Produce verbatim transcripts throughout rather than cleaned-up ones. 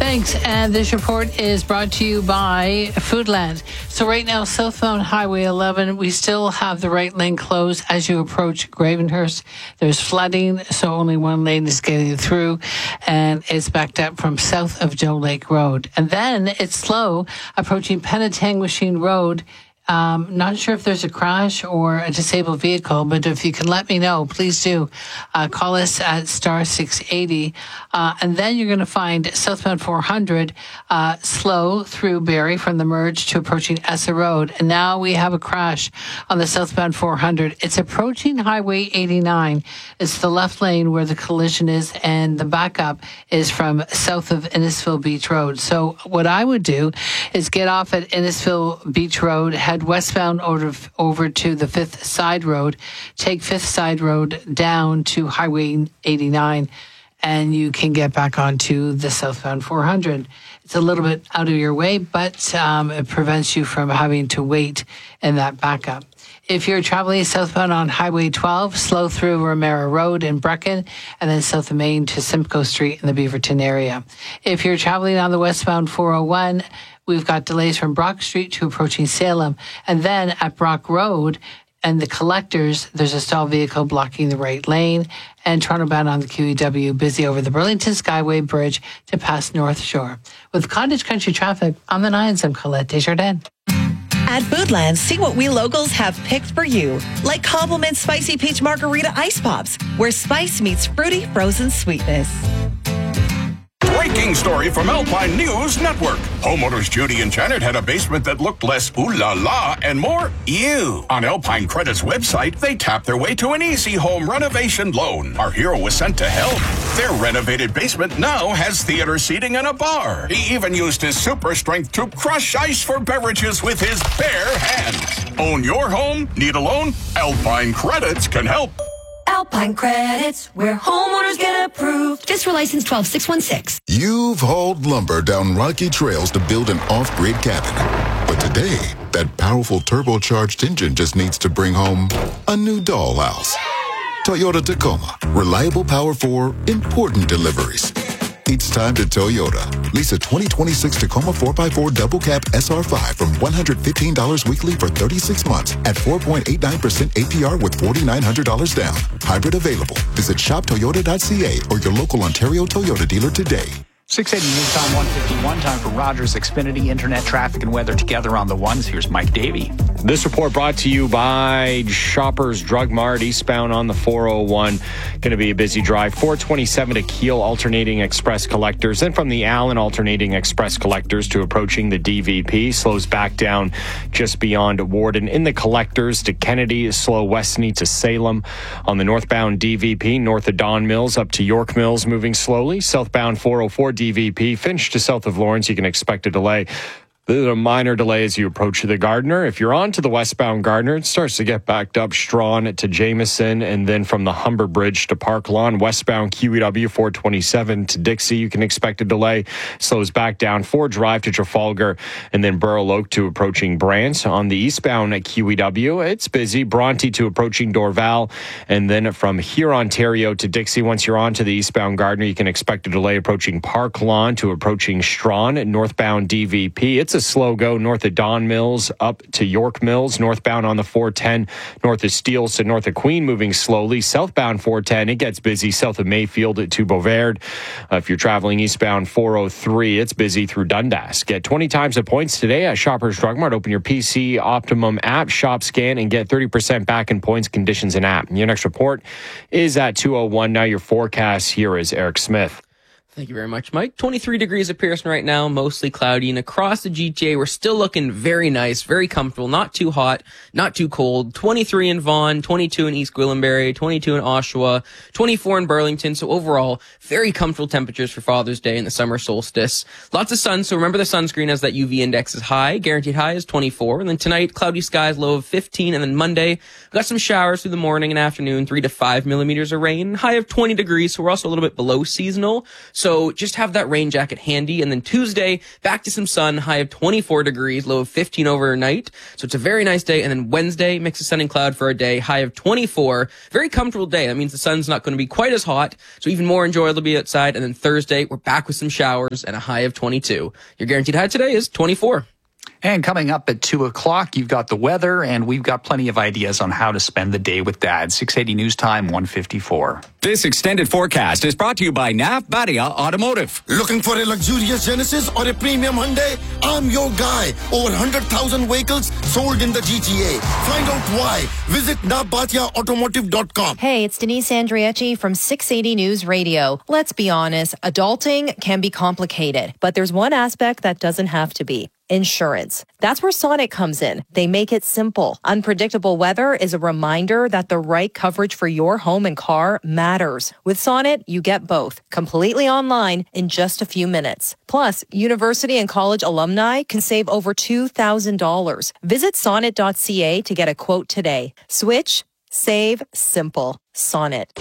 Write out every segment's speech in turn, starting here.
Thanks. And this report is brought to you by Foodland. So right now, southbound Highway eleven, we still have the right lane closed as you approach Gravenhurst. There's flooding, so only one lane is getting through, and it's backed up from south of Joe Lake Road. And then it's slow approaching Penetanguishene Road. Um, not sure if there's a crash or a disabled vehicle, but if you can let me know, please do. Uh, call us at star six eighty. Uh, and then you're going to find southbound four hundred uh, slow through Barrie from the merge to approaching Essa Road. And now we have a crash on the southbound four hundred. It's approaching Highway eighty-nine. It's the left lane where the collision is, and the backup is from south of Innisfil Beach Road. So what I would do is get off at Innisfil Beach Road, head westbound over, over to the Fifth Side Road, take Fifth Side Road down to Highway eighty-nine, and you can get back onto the southbound four hundred. It's a little bit out of your way, but um, it prevents you from having to wait in that backup. If you're traveling southbound on Highway twelve, slow through Romero Road in Brecon, and then south of Main to Simcoe Street in the Beaverton area. If you're traveling on the westbound four oh one, we've got delays from Brock Street to approaching Salem. And then at Brock Road and the collectors, there's a stalled vehicle blocking the right lane. And Toronto bound on the Q E W, busy over the Burlington Skyway Bridge to pass North Shore. With Cottage Country traffic, on the nines, I'm Colette Desjardins. At Foodland, see what we locals have picked for you. Like Compliment Spicy Peach Margarita Ice Pops, where spice meets fruity frozen sweetness. Breaking story from Alpine News Network. Homeowners Judy and Janet had a basement that looked less ooh la la and more ew. On Alpine Credit's website, they tapped their way to an easy home renovation loan. Our hero was sent to help. Their renovated basement now has theater seating and a bar. He even used his super strength to crush ice for beverages with his bare hands. Own your home? Need a loan? Alpine Credits can help. Alpine Credits, where homeowners get approved. Fiscal license twelve six one six. You've hauled lumber down rocky trails to build an off-grid cabin. But today, that powerful turbocharged engine just needs to bring home a new dollhouse. Toyota Tacoma. Reliable power for important deliveries. It's time to Toyota. Lease a twenty twenty-six Tacoma four by four double cab S R five from one hundred fifteen dollars weekly for thirty-six months at four point eight nine percent A P R with four thousand nine hundred dollars down. Hybrid available. Visit shop toyota dot c a or your local Ontario Toyota dealer today. six eighty News Time one fifty-one. Time for Rogers Xfinity Internet traffic and weather together on the ones. Here's Mike Davey. This report brought to you by Shoppers Drug Mart, eastbound on the four oh one. Going to be a busy drive. four twenty-seven to Kiel, alternating express collectors. Then from the Allen, alternating express collectors to approaching the D V P. Slows back down just beyond Warden. In the collectors to Kennedy, slow Westney to Salem. On the northbound D V P, north of Don Mills up to York Mills, moving slowly. Southbound four oh four D V P, Finch to south of Lawrence, you can expect a delay. There's a minor delay as you approach the Gardiner. If you're on to the westbound Gardiner, it starts to get backed up. Strawn to Jameson, and then from the Humber Bridge to Park Lawn. Westbound Q E W four twenty-seven to Dixie, you can expect a delay. Slows back down. Ford Drive to Trafalgar, and then Burl Oak to approaching Brant. On the eastbound at Q E W, it's busy. Bronte to approaching Dorval, and then from here, Ontario to Dixie. Once you're on to the eastbound Gardiner, you can expect a delay approaching Park Lawn to approaching Strawn. Northbound D V P, it's a slow go north of Don Mills up to York Mills. Northbound on the four ten, north of Steeles to north of Queen, moving slowly. Southbound four ten, it gets busy south of Mayfield to Beauvard. Uh, if you're traveling eastbound four oh three, it's busy through Dundas. Get twenty times the points today at Shoppers Drug Mart. Open your P C Optimum app, shop, scan, and get thirty percent back in points, conditions, and app. Your next report is at two oh one. Now your forecast, here is Eric Smith. Thank you very much, Mike. twenty-three degrees at Pearson right now, mostly cloudy. And across the G T A, we're still looking very nice, very comfortable, not too hot, not too cold. twenty-three in Vaughan, twenty-two in East Gwillimbury, twenty-two in Oshawa, twenty-four in Burlington. So overall, very comfortable temperatures for Father's Day and the summer solstice. Lots of sun, so remember the sunscreen as that U V index is high. Guaranteed high is twenty-four. And then tonight, cloudy skies, low of fifteen. And then Monday, we've got some showers through the morning and afternoon, three to five millimeters of rain. High of twenty degrees, so we're also a little bit below seasonal. So So just have that rain jacket handy. And then Tuesday, back to some sun, high of twenty-four degrees, low of fifteen overnight. So it's a very nice day. And then Wednesday, mix of sun and cloud for a day, high of twenty-four. Very comfortable day. That means the sun's not going to be quite as hot, so even more enjoyable to be outside. And then Thursday, we're back with some showers and a high of twenty-two. Your guaranteed high today is twenty-four. And coming up at two o'clock, you've got the weather, and we've got plenty of ideas on how to spend the day with Dad. six eighty News Time, one fifty-four. This extended forecast is brought to you by Navbadia Automotive. Looking for a luxurious Genesis or a premium Hyundai? I'm your guy. Over one hundred thousand vehicles sold in the G T A. Find out why. Visit navbadia automotive dot com. Hey, it's Denise Andriachi from six eighty News Radio. Let's be honest, adulting can be complicated, but there's one aspect that doesn't have to be. Insurance. That's where Sonnet comes in. They make it simple. Unpredictable weather is a reminder that the right coverage for your home and car matters. With Sonnet, you get both, completely online in just a few minutes. Plus, university and college alumni can save over two thousand dollars. Visit sonnet dot c a to get a quote today. Switch, save, simple. Sonnet.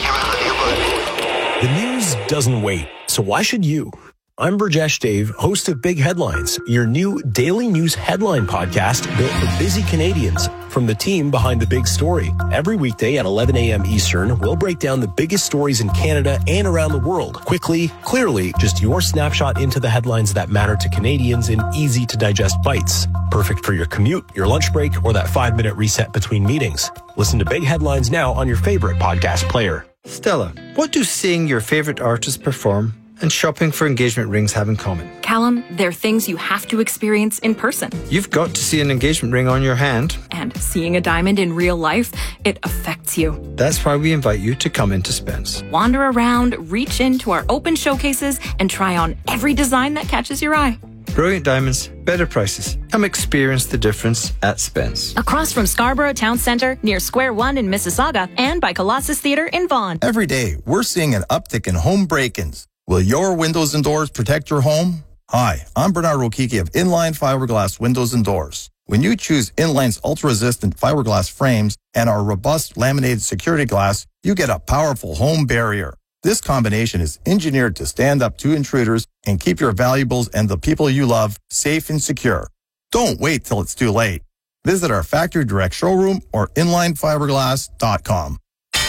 The news doesn't wait, so why should you? I'm Burjesh Dave, host of Big Headlines, your new daily news headline podcast built for busy Canadians from the team behind the big story. Every weekday at eleven a.m. Eastern, we'll break down the biggest stories in Canada and around the world. Quickly, clearly, just your snapshot into the headlines that matter to Canadians in easy to digest bites. Perfect for your commute, your lunch break, or that five-minute reset between meetings. Listen to Big Headlines now on your favorite podcast player. Stella, what do seeing your favorite artist perform and shopping for engagement rings have in common? Callum, they're things you have to experience in person. You've got to see an engagement ring on your hand. And seeing a diamond in real life, it affects you. That's why we invite you to come into Spence. Wander around, reach into our open showcases, and try on every design that catches your eye. Brilliant diamonds, better prices. Come experience the difference at Spence. Across from Scarborough Town Centre, near Square One in Mississauga, and by Colossus Theatre in Vaughan. Every day, we're seeing an uptick in home break-ins. Will your windows and doors protect your home? Hi, I'm Bernard Rokiki of Inline Fiberglass Windows and Doors. When you choose Inline's ultra-resistant fiberglass frames and our robust laminated security glass, you get a powerful home barrier. This combination is engineered to stand up to intruders and keep your valuables and the people you love safe and secure. Don't wait till it's too late. Visit our factory direct showroom or inline fiberglass dot com.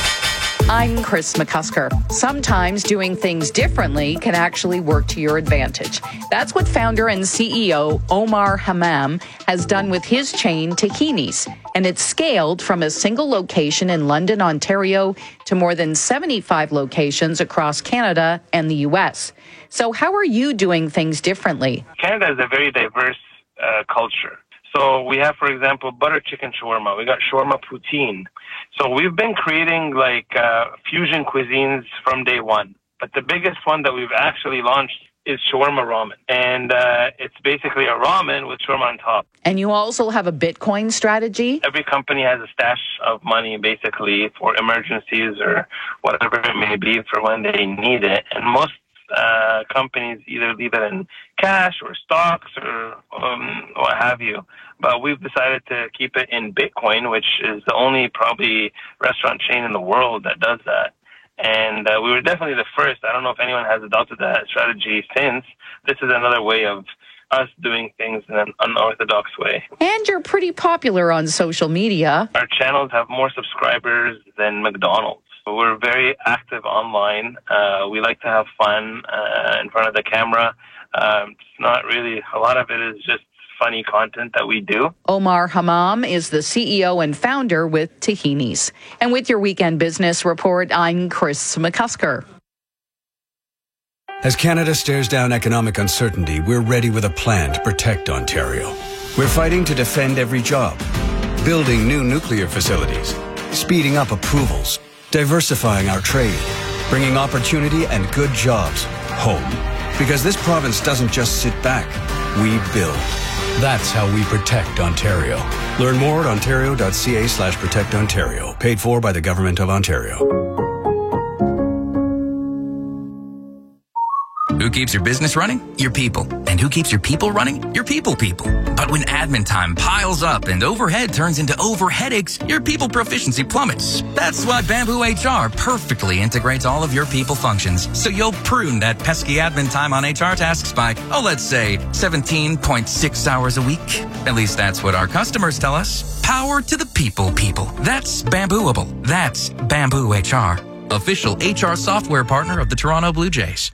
I'm Chris McCusker. Sometimes doing things differently can actually work to your advantage. That's what founder and C E O Omar Hammam has done with his chain Tahini's, and it's scaled from a single location in London, Ontario, to more than seventy-five locations across Canada and the U S. So how are you doing things differently? Canada is a very diverse uh, culture. So we have, for example, butter chicken shawarma. We got shawarma poutine. So we've been creating like uh, fusion cuisines from day one. But the biggest one that we've actually launched is shawarma ramen. And uh, it's basically a ramen with shawarma on top. And you also have a Bitcoin strategy? Every company has a stash of money basically for emergencies or whatever it may be for when they need it. And most Uh, companies either leave it in cash or stocks or um, what have you. But we've decided to keep it in Bitcoin, which is the only probably restaurant chain in the world that does that. And uh, we were definitely the first. I don't know if anyone has adopted that strategy since. This is another way of us doing things in an unorthodox way. And you're pretty popular on social media. Our channels have more subscribers than McDonald's. We're very active online. Uh, we like to have fun uh, in front of the camera. Um, it's not really, a lot of it is just funny content that we do. Omar Hammam is the C E O and founder with Tahini's. And with your Weekend Business Report, I'm Chris McCusker. As Canada stares down economic uncertainty, we're ready with a plan to protect Ontario. We're fighting to defend every job, building new nuclear facilities, speeding up approvals, diversifying our trade, bringing opportunity and good jobs home. Because this province doesn't just sit back, we build. That's how we protect Ontario. Learn more at ontario.ca slash protect Ontario. Paid for by the Government of Ontario. Who keeps your business running? Your people. And who keeps your people running? Your people people. But when admin time piles up and overhead turns into over headaches, your people proficiency plummets. That's why Bamboo H R perfectly integrates all of your people functions, so you'll prune that pesky admin time on H R tasks by, oh, let's say seventeen point six hours a week. At least that's what our customers tell us. Power to the people people. That's Bambooable. That's Bamboo H R. Official H R software partner of the Toronto Blue Jays.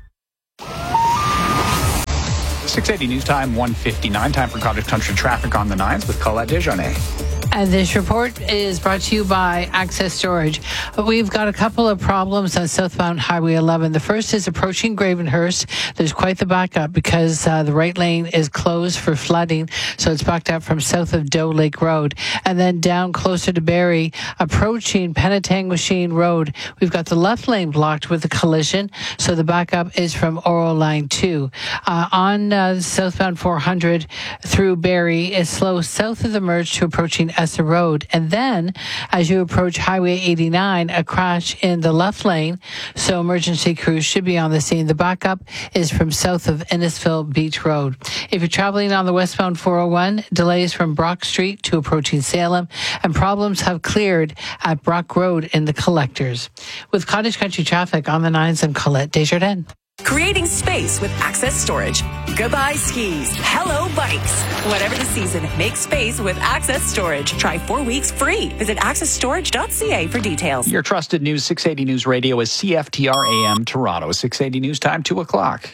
six eighty News Time, one fifty-nine. Time for Cottage Country traffic on the nines with Colette Desjardins. And this report is brought to you by Access Storage. We've got a couple of problems on southbound Highway eleven. The first is approaching Gravenhurst. There's quite the backup because uh, the right lane is closed for flooding, so it's backed up from south of Doe Lake Road. And then down closer to Barrie, approaching Penetanguishene Road, we've got the left lane blocked with a collision, so the backup is from Oro Line two. Uh, on uh, southbound four hundred through Barrie is slow south of the merge to approaching Essa Road. And then as you approach Highway eighty-nine, a crash in the left lane, so emergency crews should be on the scene. The backup is from south of Innisfil Beach Road. If you're traveling on the westbound four oh one, delays from Brock Street to approaching Salem, and problems have cleared at Brock Road in the collectors. With Cottage Country traffic on the nines, and Colette Desjardins. Creating space with Access Storage. Goodbye skis. Hello bikes. Whatever the season, make space with Access Storage. Try four weeks free. Visit access storage dot c a for details. Your trusted News six eighty News Radio is C F T R A M Toronto. six eighty News Time, two o'clock.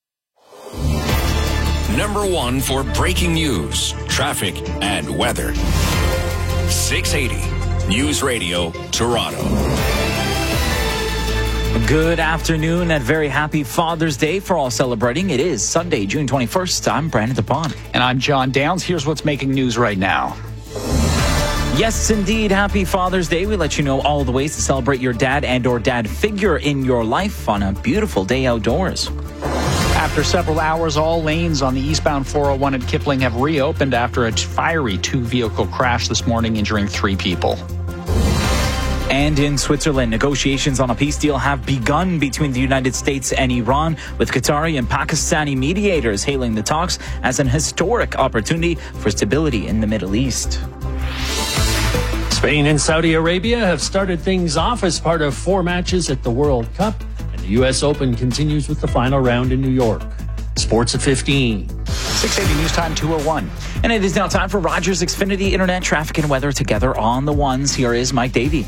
Number one for breaking news, traffic, and weather. six eighty News Radio, Toronto. Good afternoon and very happy Father's Day for all celebrating. It is Sunday, June twenty-first. I'm Brandon DePond. And I'm John Downs. Here's what's making news right now. Yes, indeed. Happy Father's Day. We let you know all the ways to celebrate your dad and or dad figure in your life on a beautiful day outdoors. After several hours, all lanes on the eastbound four oh one at Kipling have reopened after a fiery two-vehicle crash this morning, injuring three people. And in Switzerland, negotiations on a peace deal have begun between the United States and Iran, with Qatari and Pakistani mediators hailing the talks as an historic opportunity for stability in the Middle East. Spain and Saudi Arabia have started things off as part of four matches at the World Cup, and the U S Open continues with the final round in New York. Sports at fifteen. six eighty News Time, two oh one. And it is now time for Rogers Xfinity Internet traffic and weather together on the ones. Here is Mike Davey.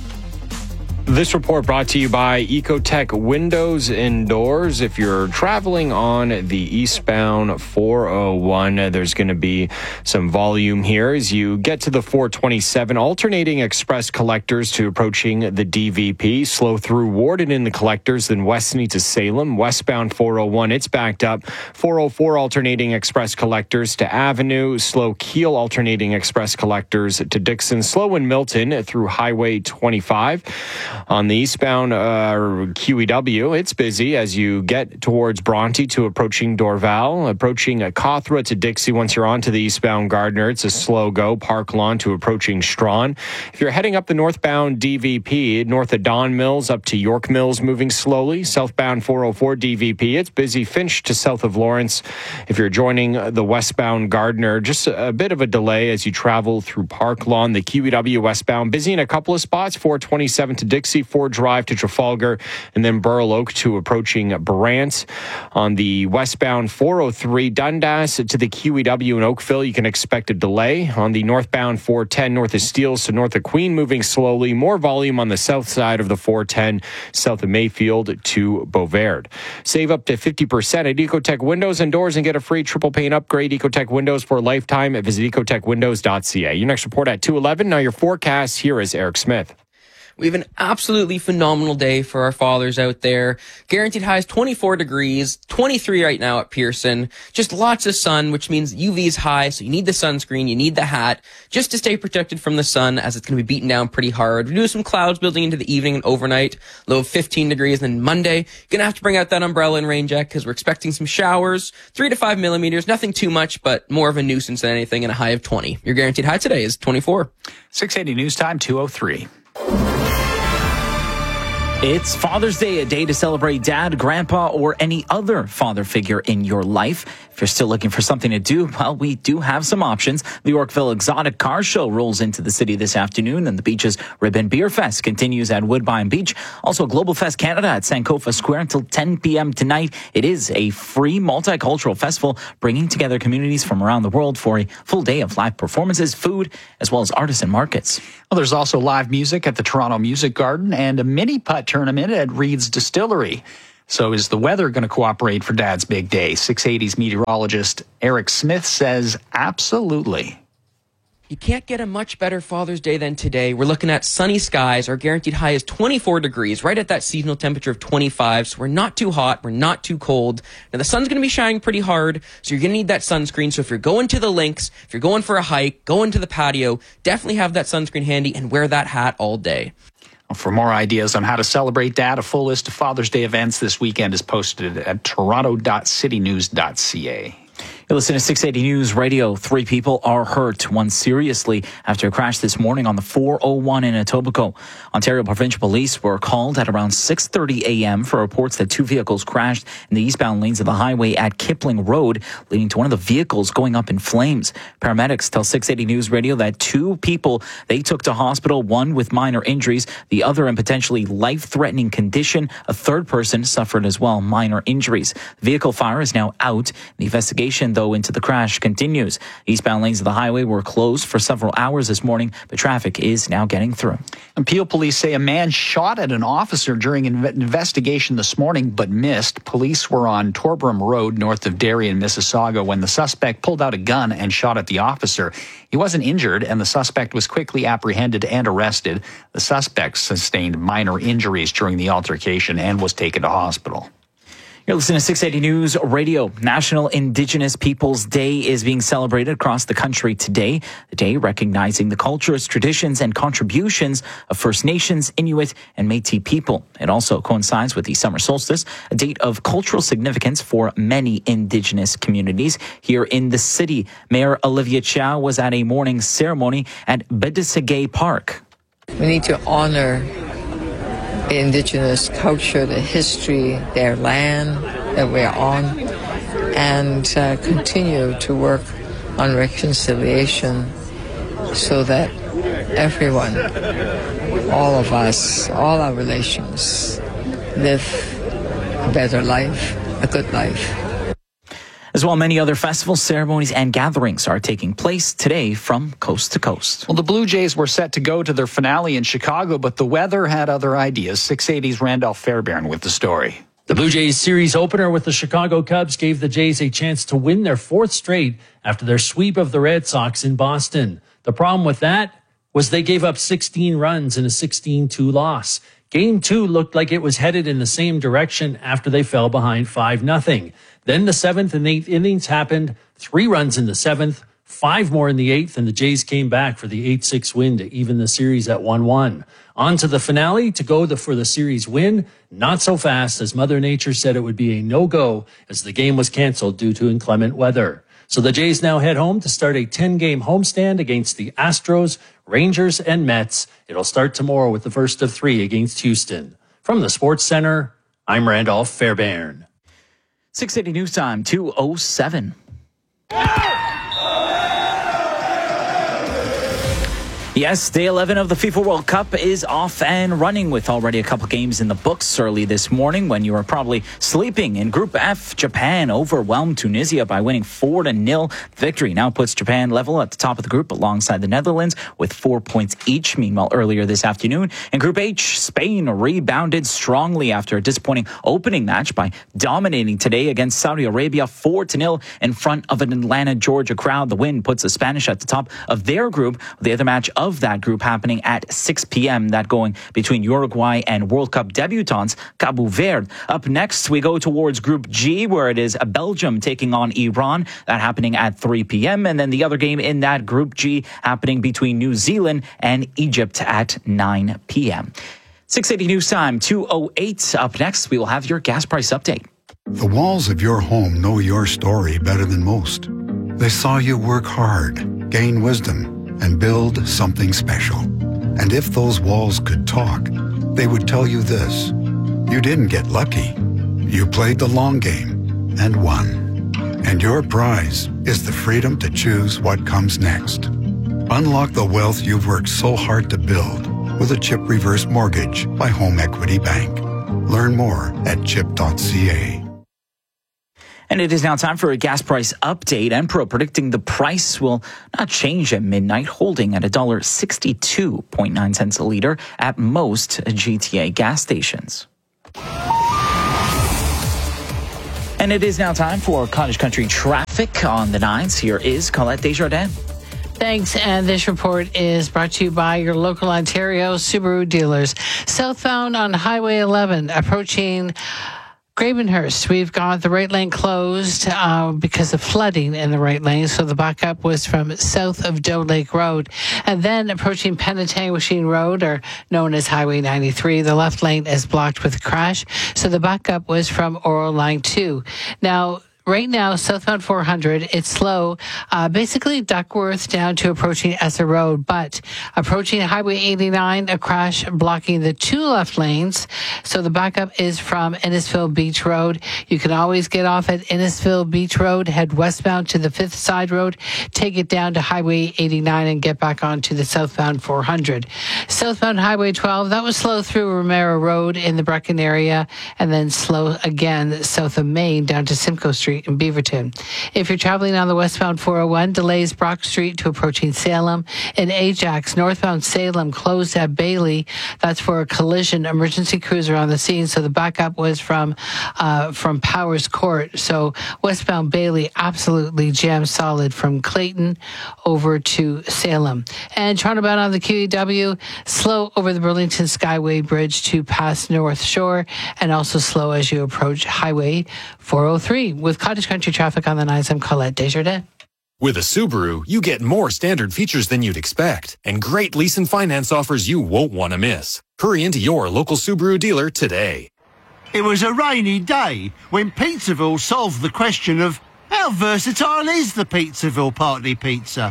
This report brought to you by Ecotech Windows and Doors. If you're traveling on the eastbound four oh one, there's going to be some volume here as you get to the four twenty-seven, alternating express collectors to approaching the D V P. Slow through Warden in the collectors, then Westney to Salem. Westbound four oh one, it's backed up. four oh four alternating express collectors to Avenue. Slow Keel alternating express collectors to Dixon. Slow in Milton through Highway twenty-five. On the eastbound uh, Q E W, it's busy as you get towards Bronte to approaching Dorval, approaching uh, Cawthra to Dixie. Once you're onto the eastbound Gardner, it's a slow go. Park Lawn to approaching Strawn. If you're heading up the northbound D V P, north of Don Mills up to York Mills, moving slowly. Southbound four oh four D V P, it's busy. Finch to south of Lawrence. If you're joining the westbound Gardner, just a, a bit of a delay as you travel through Park Lawn. The Q E W westbound, busy in a couple of spots. four twenty-seven to Dixie. Ford Drive to Trafalgar, and then Burl Oak to approaching Brant. On the westbound four oh three Dundas to the Q E W in Oakville, you can expect a delay. On the northbound four ten north of Steeles to north of Queen, moving slowly. More volume on the south side of the four ten south of Mayfield to Beauvard. Save up to fifty percent at Ecotech Windows and Doors and get a free triple pane upgrade. Ecotech Windows for a lifetime. Visit ecotech windows dot c a. Your next report at two eleven. Now your forecast. Here is Eric Smith. We have an absolutely phenomenal day for our fathers out there. Guaranteed highs twenty-four degrees, twenty-three right now at Pearson. Just lots of sun, which means U V is high, so you need the sunscreen, you need the hat, just to stay protected from the sun as it's going to be beaten down pretty hard. We do have some clouds building into the evening and overnight, low of fifteen degrees. And then Monday, you're going to have to bring out that umbrella and rain jacket because we're expecting some showers, three to five millimeters, nothing too much, but more of a nuisance than anything, and a high of twenty. Your guaranteed high today is twenty-four. six eighty News Time, two oh three. It's Father's Day, a day to celebrate dad, grandpa, or any other father figure in your life. If you're still looking for something to do, well, we do have some options. The Yorkville Exotic Car Show rolls into the city this afternoon, and the beach's Ribbon Beer Fest continues at Woodbine Beach. Also, Global Fest Canada at Sankofa Square until ten p.m. tonight. It is a free multicultural festival bringing together communities from around the world for a full day of live performances, food, as well as artisan markets. Well, there's also live music at the Toronto Music Garden and a mini putt tournament at Reed's Distillery. So is the weather going to cooperate for Dad's big day? six eighty's meteorologist Eric Smith says absolutely. You can't get a much better Father's Day than today. We're looking at sunny skies. Our guaranteed high is twenty-four degrees, right at that seasonal temperature of twenty-five. So we're not too hot. We're not too cold. Now, the sun's going to be shining pretty hard, so you're going to need that sunscreen. So if you're going to the links, if you're going for a hike, going to the patio, definitely have that sunscreen handy and wear that hat all day. For more ideas on how to celebrate Dad, a full list of Father's Day events this weekend is posted at toronto dot city news dot c a. You listen to six eighty News Radio. Three people are hurt, one seriously, after a crash this morning on the four oh one in Etobicoke. Ontario Provincial Police were called at around six thirty a.m. for reports that two vehicles crashed in the eastbound lanes of the highway at Kipling Road, leading to one of the vehicles going up in flames. Paramedics tell six eighty News Radio that two people they took to hospital, one with minor injuries, the other in potentially life-threatening condition. A third person suffered as well minor injuries. The vehicle fire is now out. The investigation, though, into the crash continues. Eastbound lanes of the highway were closed for several hours this morning, but traffic is now getting through. And Peel police say a man shot at an officer during an investigation this morning, but missed. Police were on Torbram Road, north of Derry in Mississauga, when the suspect pulled out a gun and shot at the officer. He wasn't injured, and the suspect was quickly apprehended and arrested. The suspect sustained minor injuries during the altercation and was taken to hospital. You're listening to six eighty News Radio. National Indigenous Peoples Day is being celebrated across the country today. The day recognizing the cultures, traditions, and contributions of First Nations, Inuit, and Métis people. It also coincides with the summer solstice, a date of cultural significance for many Indigenous communities here in the city. Mayor Olivia Chow was at a morning ceremony at Bedesegay Park. We need to honor the Indigenous culture, the history, their land that we're on, and uh, continue to work on reconciliation so that everyone, all of us, all our relations, live a better life, a good life. As well, many other festivals, ceremonies, and gatherings are taking place today from coast to coast. Well, the Blue Jays were set to go to their finale in Chicago, but the weather had other ideas. six eighty's Randolph Fairbairn with the story. The Blue Jays series opener with the Chicago Cubs gave the Jays a chance to win their fourth straight after their sweep of the Red Sox in Boston. The problem with that was they gave up sixteen runs in a sixteen two loss. Game two looked like it was headed in the same direction after they fell behind five nothing. Then the seventh and eighth innings happened, three runs in the seventh, five more in the eighth, and the Jays came back for the eight six win to even the series at one one. On to the finale to go the, for the series win. Not so fast, as Mother Nature said it would be a no-go as the game was canceled due to inclement weather. So the Jays now head home to start a ten-game homestand against the Astros, Rangers, and Mets. It'll start tomorrow with the first of three against Houston. From the Sports Center, I'm Randolph Fairbairn. six eighty News Time, two oh seven. Yes, day eleven of the FIFA World Cup is off and running with already a couple games in the books early this morning when you were probably sleeping. In Group F, Japan overwhelmed Tunisia by winning four to nil. Victory now puts Japan level at the top of the group alongside the Netherlands with four points each. Meanwhile, earlier this afternoon in Group H, Spain rebounded strongly after a disappointing opening match by dominating today against Saudi Arabia four to nil in front of an Atlanta, Georgia crowd. The win puts the Spanish at the top of their group. The other match of Of that group happening at six p.m. That going between Uruguay and World Cup debutants Cabo Verde. Up next, we go towards Group G, where it is Belgium taking on Iran. That happening at three p.m. And then the other game in that Group G happening between New Zealand and Egypt at nine p.m. six eighty News Time, two oh eight. Up next, we will have your gas price update. The walls of your home know your story better than most. They saw you work hard, gain wisdom, and build something special. And if those walls could talk, they would tell you this: you didn't get lucky. You played the long game and won. And your prize is the freedom to choose what comes next. Unlock the wealth you've worked so hard to build with a Chip Reverse Mortgage by Home Equity Bank. Learn more at chip dot c a. And it is now time for a gas price update. Enpro predicting the price will not change at midnight, holding at one dollar sixty-two point nine cents a liter at most G T A gas stations. And it is now time for Cottage Country traffic on the nines. Here is Colette Desjardins. Thanks. And this report is brought to you by your local Ontario Subaru dealers. Southbound on Highway eleven, approaching Gravenhurst, we've got the right lane closed uh, because of flooding in the right lane. So the backup was from south of Doe Lake Road. And then approaching Penetanguishene Road, or known as Highway ninety-three, the left lane is blocked with a crash. So the backup was from Oro Line two. Now, right now, southbound four hundred, it's slow, uh, basically Duckworth down to approaching Esser Road, but approaching Highway eighty-nine, a crash blocking the two left lanes. So the backup is from Innisfil Beach Road. You can always get off at Innisfil Beach Road, head westbound to the Fifth Side Road, take it down to Highway eighty-nine and get back onto the southbound four hundred. Southbound Highway twelve, that was slow through Romero Road in the Brecken area, and then slow again south of Main down to Simcoe Street in Beaverton. If you're traveling on the westbound four oh one, delays Brock Street to approaching Salem. In Ajax, northbound Salem closed at Bailey. That's for a collision. Emergency crews are on the scene, so the backup was from uh, from Powers Court. So westbound Bailey absolutely jammed solid from Clayton over to Salem. And Toronto bound on the Q E W, slow over the Burlington Skyway Bridge to past North Shore, and also slow as you approach Highway four oh three. With Cottage Country traffic on the nines, I'm Colette Desjardins. With a Subaru, you get more standard features than you'd expect, and great lease and finance offers you won't want to miss. Hurry into your local Subaru dealer today. It was a rainy day when Pizzaville solved the question of how versatile is the Pizzaville Party Pizza?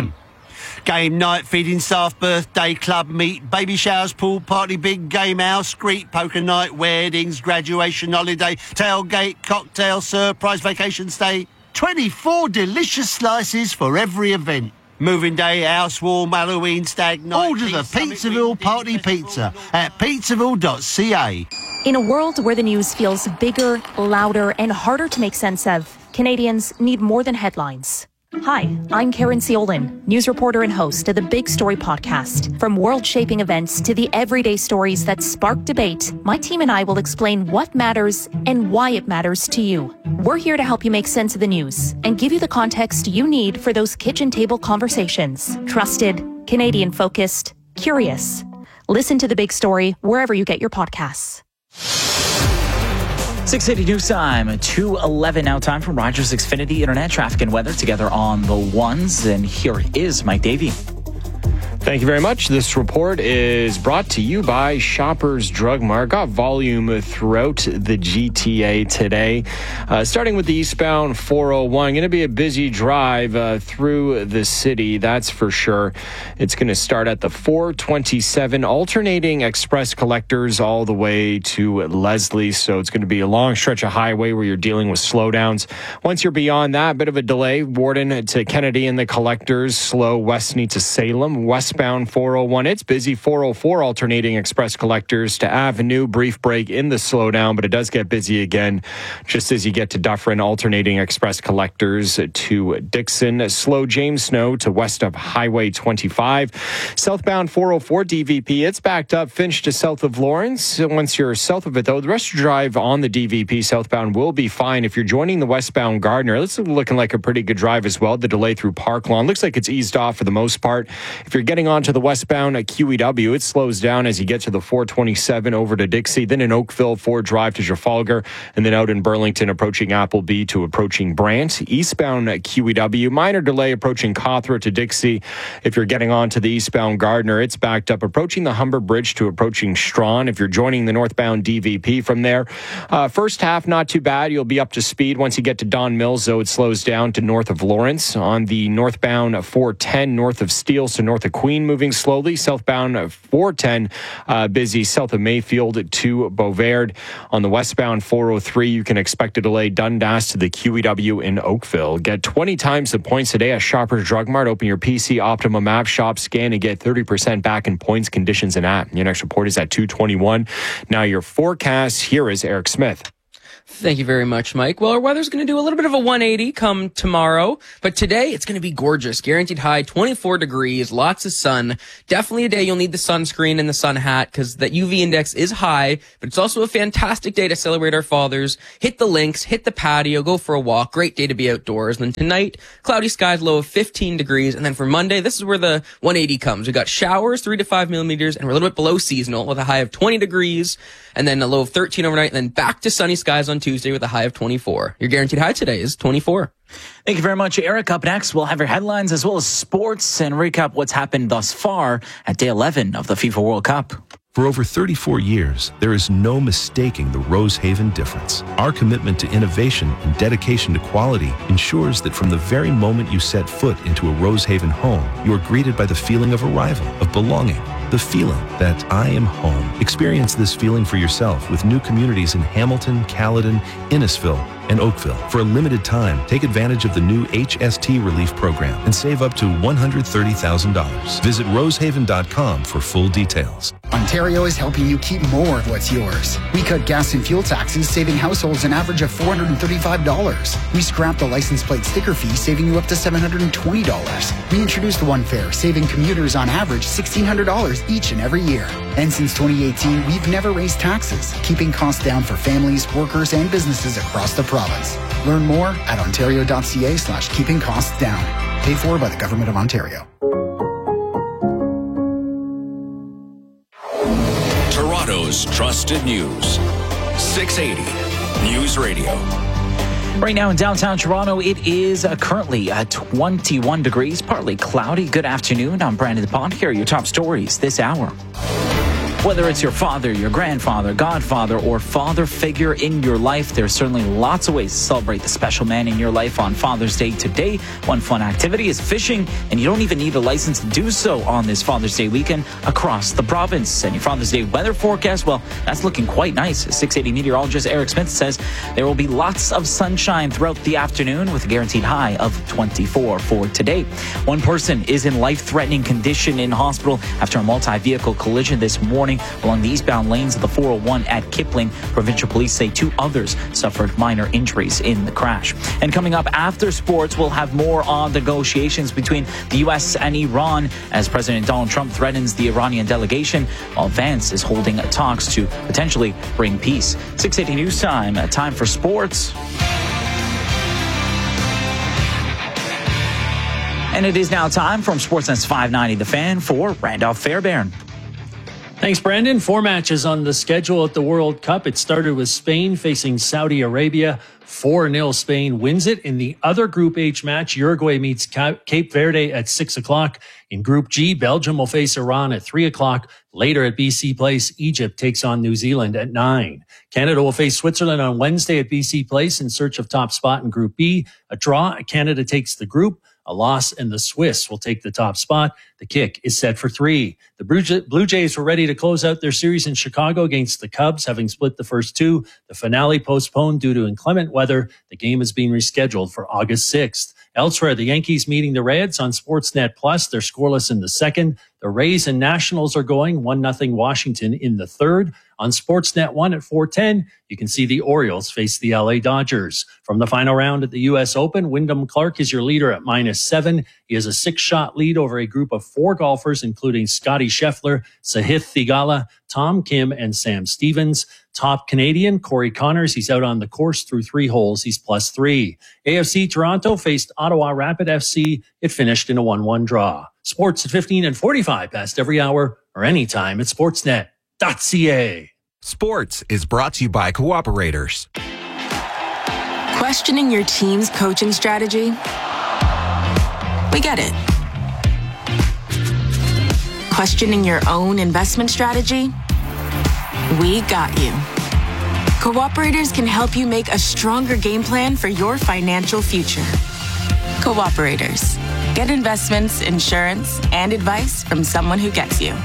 Game night, feeding staff, birthday, club meet, baby showers, pool party, big game house, street poker night, weddings, graduation holiday, tailgate, cocktail, surprise vacation stay. twenty-four delicious slices for every event. Moving day, house warm, Halloween, stag night. Order the Pizzaville Party Pizza at pizzaville dot c a. In a world where the news feels bigger, louder, and harder to make sense of, Canadians need more than headlines. Hi, I'm Karen Ciolin, news reporter and host of the Big Story podcast. From world-shaping events to the everyday stories that spark debate, my team and I will explain what matters and why it matters to you. We're here to help you make sense of the news and give you the context you need for those kitchen table conversations. Trusted, Canadian-focused, curious. Listen to The Big Story wherever you get your podcasts. six eighty news time, two eleven now, time for Rogers Xfinity Internet traffic and weather together on the ones. And here is Mike Davey. Thank you very much. This report is brought to you by Shoppers Drug Mart. Got volume throughout the G T A today. Uh, starting with the eastbound four oh one. Going to be a busy drive uh, through the city, that's for sure. It's going to start at the four twenty-seven, alternating express collectors all the way to Leslie. So it's going to be a long stretch of highway where you're dealing with slowdowns. Once you're beyond that, a bit of a delay. Warden to Kennedy and the collectors, slow Westney to Salem. Westbound four oh one, it's busy. four oh four alternating express collectors to Avenue, brief break in the slowdown, but it does get busy again just as you get to Dufferin. Alternating express collectors to Dixon, slow James Snow to west of Highway twenty-five. Southbound four oh four D V P, it's backed up Finch to south of Lawrence. Once you're south of it though, the rest of your drive on the D V P southbound will be fine. If you're joining the westbound Gardner, this is looking like a pretty good drive as well. The delay through Park Lawn looks like it's eased off for the most part. If you're getting onto the westbound at Q E W, it slows down as you get to the four twenty-seven over to Dixie, then in Oakville, Ford Drive to Trafalgar, and then out in Burlington approaching Appleby to approaching Brant. Eastbound at Q E W, minor delay approaching Cawthra to Dixie. If you're getting onto the eastbound Gardner, it's backed up approaching the Humber Bridge to approaching Strawn. If you're joining the northbound D V P from there, uh, first half not too bad. You'll be up to speed. Once you get to Don Mills, though, it slows down to north of Lawrence. On the northbound four ten, north of Steele, so north of Queen Queen moving slowly. Southbound four ten uh, busy south of Mayfield to Beauvard. On the westbound four oh three, you can expect a delay Dundas to the Q E W in Oakville. Get twenty times the points today at Shoppers Drug Mart. Open your P C Optimum app, shop, scan, and get thirty percent back in points, conditions, and app. Your next report is at two twenty-one. Now your forecast, here is Eric Smith. Thank you very much, Mike. Well, our weather's going to do a little bit of a one eighty come tomorrow, but today it's going to be gorgeous. Guaranteed high, twenty-four degrees, lots of sun. Definitely a day you'll need the sunscreen and the sun hat because that U V index is high, but it's also a fantastic day to celebrate our fathers. Hit the links, hit the patio, go for a walk. Great day to be outdoors. And then tonight, cloudy skies, low of fifteen degrees. And then for Monday, this is where the one eighty comes. We got showers, three to five millimeters, and we're a little bit below seasonal with a high of twenty degrees, and then a low of thirteen overnight, and then back to sunny skies on Tuesday with a high of twenty-four. Your guaranteed high today is twenty-four. Thank you very much, Eric. Up next, we'll have your headlines as well as sports and recap what's happened thus far at day eleven of the FIFA World Cup. For over thirty-four years, there is no mistaking the Rosehaven difference. Our commitment to innovation and dedication to quality ensures that from the very moment you set foot into a Rosehaven home, you are greeted by the feeling of arrival, of belonging, the feeling that I am home. Experience this feeling for yourself with new communities in Hamilton, Caledon, Innisfil, and Oakville. For a limited time, take advantage of the new H S T Relief Program and save up to one hundred thirty thousand dollars. Visit rosehaven dot com for full details. Ontario is helping you keep more of what's yours. We cut gas and fuel taxes, saving households an average of four hundred thirty-five dollars. We scrapped the license plate sticker fee, saving you up to seven hundred twenty dollars. We introduced the One Fare, saving commuters on average one thousand six hundred dollars each and every year. And since twenty eighteen, we've never raised taxes, keeping costs down for families, workers, and businesses across the province. Learn more at ontario.ca slash keeping costs down. Paid for by the Government of Ontario. Toronto's trusted news. six eighty News Radio. Right now in downtown Toronto, it is uh, currently at twenty-one degrees, partly cloudy. Good afternoon. I'm Brandon Pond. Here are your top stories this hour. Whether it's your father, your grandfather, godfather, or father figure in your life, there's certainly lots of ways to celebrate the special man in your life on Father's Day today. One fun activity is fishing, and you don't even need a license to do so on this Father's Day weekend across the province. And your Father's Day weather forecast, well, that's looking quite nice. six eighty meteorologist Eric Smith says there will be lots of sunshine throughout the afternoon with a guaranteed high of twenty-four for today. One person is in life-threatening condition in hospital after a multi-vehicle collision this morning along the eastbound lanes of the four oh one at Kipling. Provincial police say two others suffered minor injuries in the crash. And coming up after sports, we'll have more on negotiations between the U S and Iran as President Donald Trump threatens the Iranian delegation, while Vance is holding talks to potentially bring peace. six eighty News Time, time for sports. And it is now time from Sportsnet's five ninety The Fan for Randolph Fairbairn. Thanks, Brandon. Four matches on the schedule at the World Cup. It started with Spain facing Saudi Arabia. four nil Spain wins it. In the other Group H match, Uruguay meets Cape Verde at six o'clock. In Group G, Belgium will face Iran at three o'clock. Later at B C Place, Egypt takes on New Zealand at nine. Canada will face Switzerland on Wednesday at B C Place in search of top spot in Group B. A draw, Canada takes the group. A loss, and the Swiss will take the top spot. The kick is set for three. The Blue Jays were ready to close out their series in Chicago against the Cubs, having split the first two. The finale postponed due to inclement weather. The game is being rescheduled for August sixth. Elsewhere, the Yankees meeting the Reds on Sportsnet Plus. They're scoreless in the second. The Rays and Nationals are going one nothing Washington in the third. On Sportsnet one at four ten, you can see the Orioles face the L A Dodgers. From the final round at the U S Open, Wyndham Clark is your leader at minus seven. He has a six-shot lead over a group of four golfers, including Scotty Scheffler, Sahith Theegala, Tom Kim, and Sam Stevens. Top Canadian, Corey Connors, he's out on the course through three holes. He's plus three. A F C Toronto faced Ottawa Rapid F C. It finished in a one one draw. Sports at fifteen and forty-five past every hour or anytime at sportsnet dot c a. Sports is brought to you by Cooperators. Questioning your team's coaching strategy? We get it. Questioning your own investment strategy? We got you. Cooperators can help you make a stronger game plan for your financial future. Cooperators. Get investments, insurance, and advice from someone who gets you.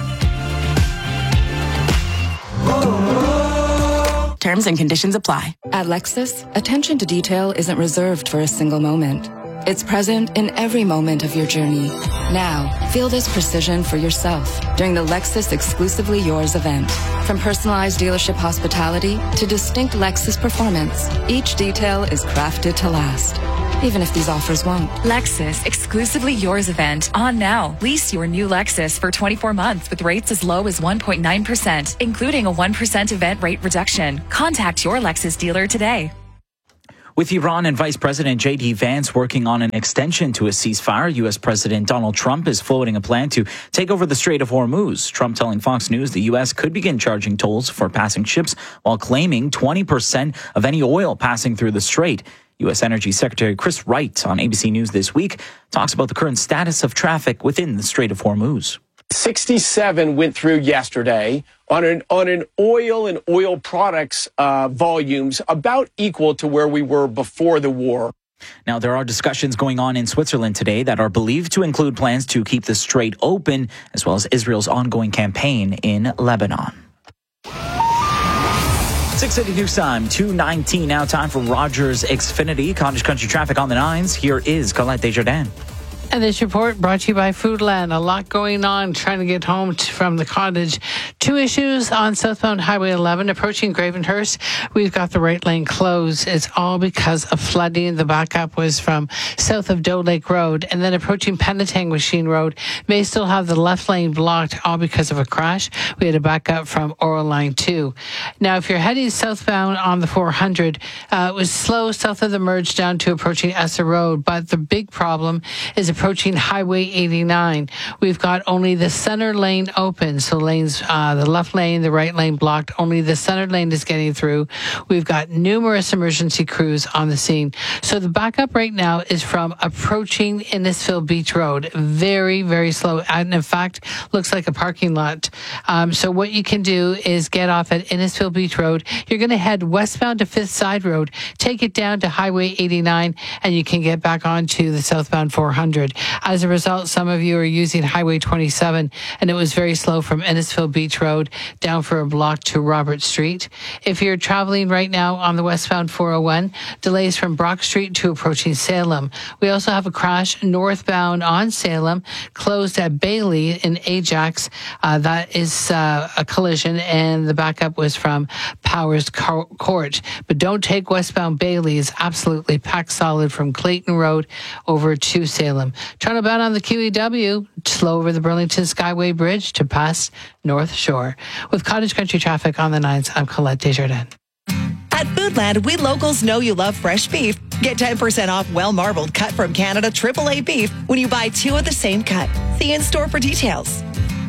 Terms and conditions apply. At Lexus, attention to detail isn't reserved for a single moment. It's present in every moment of your journey. Now, feel this precision for yourself during the Lexus Exclusively Yours event. From personalized dealership hospitality to distinct Lexus performance, each detail is crafted to last, even if these offers won't. Lexus Exclusively Yours event on now. Lease your new Lexus for twenty-four months with rates as low as one point nine percent, including a one percent event rate reduction. Contact your Lexus dealer today. With Iran and Vice President J D Vance working on an extension to a ceasefire, U S. President Donald Trump is floating a plan to take over the Strait of Hormuz. Trump telling Fox News the U S could begin charging tolls for passing ships while claiming twenty percent of any oil passing through the strait. U S. Energy Secretary Chris Wright on A B C News This Week talks about the current status of traffic within the Strait of Hormuz. sixty-seven went through yesterday on an on an oil and oil products uh, volumes about equal to where we were before the war. Now, there are discussions going on in Switzerland today that are believed to include plans to keep the strait open, as well as Israel's ongoing campaign in Lebanon. six eighty News Time, two nineteen now. Time for Rogers Xfinity. Cottage Country traffic on the nines. Here is Colette Desjardins. And this report brought to you by Foodland. A lot going on trying to get home to, from the cottage. Two issues on southbound Highway eleven approaching Gravenhurst. We've got the right lane closed. It's all because of flooding. The backup was from south of Doe Lake Road. And then approaching Penetang Machine Road. May still have the left lane blocked, all because of a crash. We had a backup from Oral Line two. Now, if you're heading southbound on the four hundred, uh, it was slow south of the merge down to approaching Essa Road. But the big problem is approaching Highway eighty-nine. We've got only the center lane open. So lanes, uh, the left lane, the right lane blocked. Only the center lane is getting through. We've got numerous emergency crews on the scene. So the backup right now is from approaching Innisfil Beach Road. Very, very slow. And in fact, looks like a parking lot. Um, so what you can do is get off at Innisfil Beach Road. You're going to head westbound to Fifth Side Road, take it down to Highway eighty-nine, and you can get back onto the southbound four hundred. As a result, some of you are using Highway twenty-seven, and it was very slow from Innisfil Beach Road down for a block to Robert Street. If you're traveling right now on the westbound four oh one, delays from Brock Street to approaching Salem. We also have a crash northbound on Salem, closed at Bailey in Ajax. Uh, that is uh, a collision, and the backup was from Powers Court. But don't take westbound Bailey. It's absolutely packed solid from Clayton Road over to Salem. Toronto bound on the Q E W, slow over the Burlington Skyway Bridge to past North Shore. With Cottage Country traffic on the nines, I'm Colette Desjardins. At Foodland, we locals know you love fresh beef. Get ten percent off well-marbled cut from Canada triple A beef when you buy two of the same cut. See in store for details.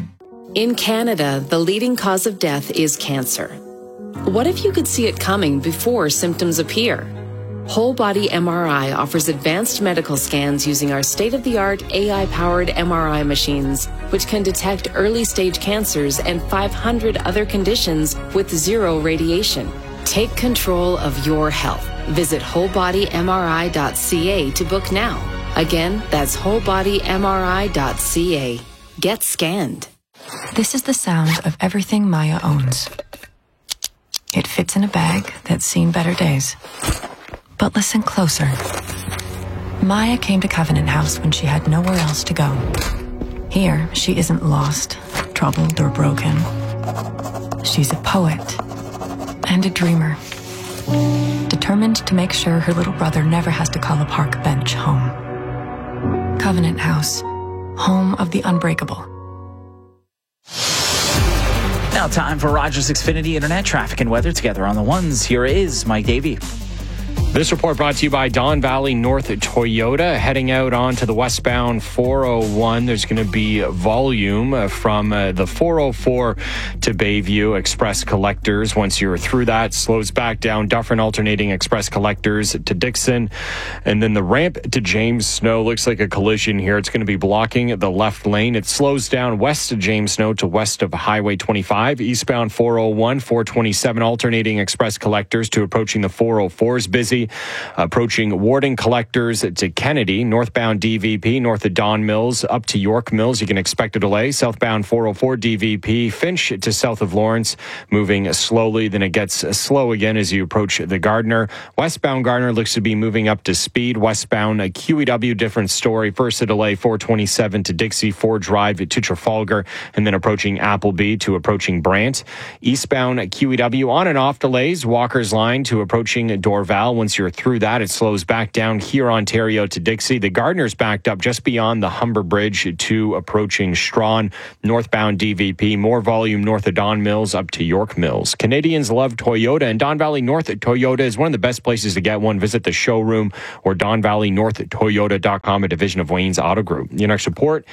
In Canada, the leading cause of death is cancer. What if you could see it coming before symptoms appear? Whole Body M R I offers advanced medical scans using our state-of-the-art A I-powered M R I machines, which can detect early-stage cancers and five hundred other conditions with zero radiation. Take control of your health. Visit whole body M R I dot C A to book now. Again, that's whole body M R I dot C A. Get scanned. This is the sound of everything Maya owns. It fits in a bag that's seen better days. But listen closer. Maya came to Covenant House when she had nowhere else to go. Here, she isn't lost, troubled, or broken. She's a poet and a dreamer, determined to make sure her little brother never has to call a park bench home. Covenant House, home of the unbreakable. Now time for Rogers Xfinity Internet traffic and weather together on the ones. Here is Mike Davey. This report brought to you by Don Valley North Toyota. Heading out onto the westbound four oh one, there's going to be volume from uh, the four oh four to Bayview Express Collectors. Once you're through that, slows back down Dufferin alternating Express Collectors to Dixon. And then the ramp to James Snow looks like a collision here. It's going to be blocking the left lane. It slows down west of James Snow to west of Highway twenty-five. Eastbound four oh one, four twenty-seven alternating Express Collectors to approaching the four oh four is busy. Dixie, approaching Warden Collectors to Kennedy, northbound D V P, north of Don Mills, up to York Mills. You can expect a delay. Southbound four oh four D V P, Finch to south of Lawrence, moving slowly. Then it gets slow again as you approach the Gardner. Westbound Gardner looks to be moving up to speed. Westbound Q E W, different story. First a delay, four twenty-seven to Dixie, Ford Drive to Trafalgar, and then approaching Appleby to approaching Brant. Eastbound Q E W on and off delays. Walker's Line to approaching Dorval. Once you're through that, it slows back down here, Ontario to Dixie. The Gardner's backed up just beyond the Humber Bridge to approaching Strawn. Northbound D V P, more volume north of Don Mills up to York Mills. Canadians love Toyota, and Don Valley North Toyota is one of the best places to get one. Visit the showroom or Don Valley North Toyota dot com, a division of Wayne's Auto Group. Your next report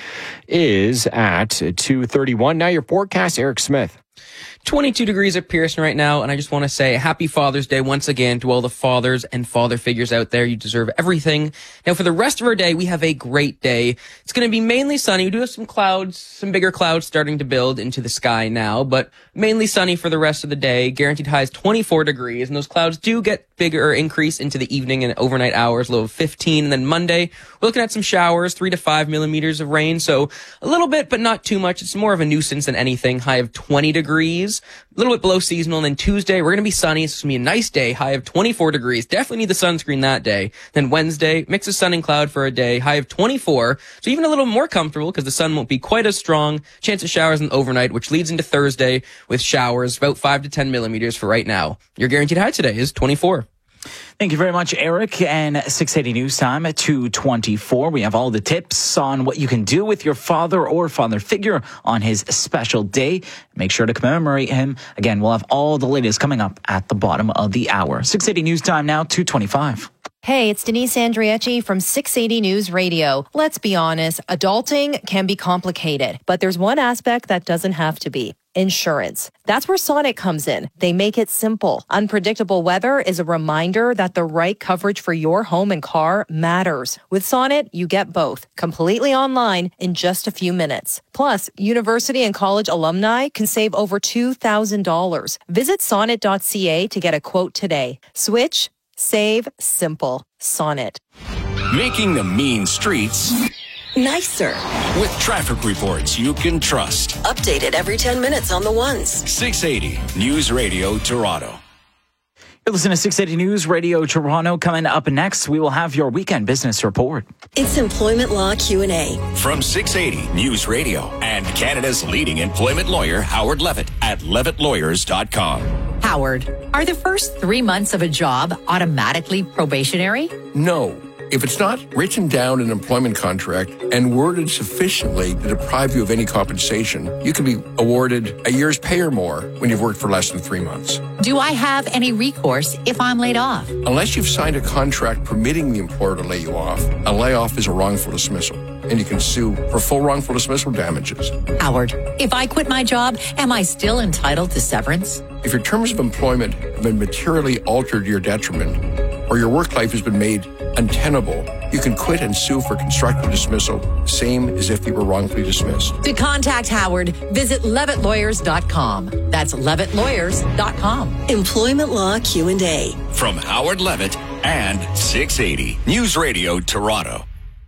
is at two thirty-one. Now your forecast, Eric Smith. twenty-two degrees at Pearson right now, and I just want to say happy Father's Day once again to all the fathers and father figures out there. You deserve everything. Now, for the rest of our day, we have a great day. It's going to be mainly sunny. We do have some clouds, some bigger clouds starting to build into the sky now, but mainly sunny for the rest of the day. Guaranteed highs twenty-four degrees, and those clouds do get bigger or increase into the evening and overnight hours, low of fifteen. And then Monday, we're looking at some showers, three to five millimeters of rain, so a little bit, but not too much. It's more of a nuisance than anything. High of twenty degrees. A little bit below seasonal. And then Tuesday, we're going to be sunny. It's going to be a nice day. High of twenty-four degrees. Definitely need the sunscreen that day. Then Wednesday, mix of sun and cloud for a day. High of twenty-four. So even a little more comfortable because the sun won't be quite as strong. Chance of showers in the overnight, which leads into Thursday with showers, about five to ten millimeters for right now. Your guaranteed high today is twenty-four. Thank you very much, Eric. And six eighty News Time at two twenty-four. We have all the tips on what you can do with your father or father figure on his special day. Make sure to commemorate him. Again, we'll have all the latest coming up at the bottom of the hour. six eighty News Time now, two twenty-five. Hey, it's Denise Andriecci from six eighty News Radio. Let's be honest, adulting can be complicated, but there's one aspect that doesn't have to be. Insurance. That's where Sonnet comes in. They make it simple. Unpredictable weather is a reminder that the right coverage for your home and car matters. With Sonnet, you get both, completely online in just a few minutes. Plus, university and college alumni can save over two thousand dollars. Visit sonnet dot c a to get a quote today. Switch, save, simple. Sonnet. Making the mean streets nicer. With traffic reports you can trust. Updated every ten minutes on the ones. six eighty News Radio Toronto. You're listening to six eighty News Radio Toronto. Coming up next, we will have your weekend business report. It's Employment Law Q and A. From six eighty News Radio and Canada's leading employment lawyer, Howard Levitt at levitt lawyers dot com. Howard, are the first three months of a job automatically probationary? No. If it's not written down in an employment contract and worded sufficiently to deprive you of any compensation, you can be awarded a year's pay or more when you've worked for less than three months. Do I have any recourse if I'm laid off? Unless you've signed a contract permitting the employer to lay you off, a layoff is a wrongful dismissal, and you can sue for full wrongful dismissal damages. Howard, if I quit my job, am I still entitled to severance? If your terms of employment have been materially altered to your detriment, or your work life has been made untenable, you can quit and sue for constructive dismissal, same as if you were wrongfully dismissed. To contact Howard, visit levitt lawyers dot com. That's levitt lawyers dot com. Employment Law Q and A. From Howard Levitt and six eighty News Radio Toronto.